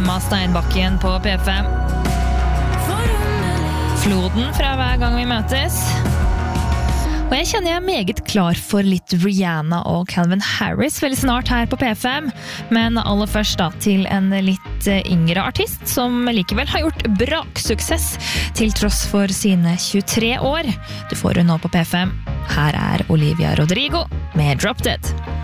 Emma Steinbakken på P5. Floden fra hver gang vi møtes. Og jeg kjenner jeg meget klar for litt Rihanna og Calvin Harris veldig snart her på P5, men aller først da til en litt yngre artist som likevel har gjort braksuksess til tross for sine 23 år. Du får hun nå på P5. Her er Olivia Rodrigo med Drop Dead.